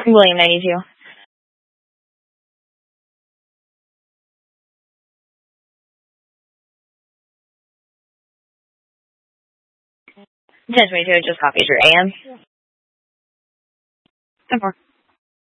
William 92. Ten 22 just copies your AM. 10-4.